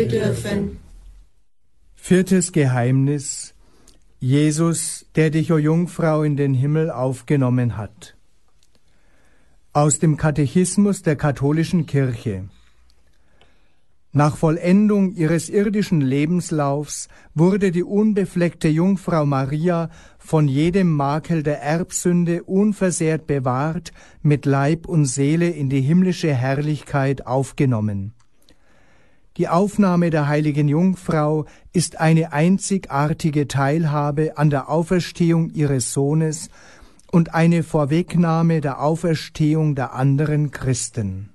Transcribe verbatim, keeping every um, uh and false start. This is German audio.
dürfen. Viertes Geheimnis: Jesus, der dich, o Jungfrau, in den Himmel aufgenommen hat. Aus dem Katechismus der katholischen Kirche. Nach Vollendung ihres irdischen Lebenslaufs wurde die unbefleckte Jungfrau Maria von jedem Makel der Erbsünde unversehrt bewahrt, mit Leib und Seele in die himmlische Herrlichkeit aufgenommen. Die Aufnahme der heiligen Jungfrau ist eine einzigartige Teilhabe an der Auferstehung ihres Sohnes und eine Vorwegnahme der Auferstehung der anderen Christen.